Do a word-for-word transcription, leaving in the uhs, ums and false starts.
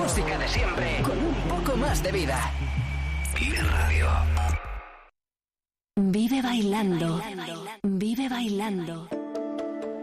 música de siempre con un poco más de vida. Vive Radio. Vive bailando. Vive bailando.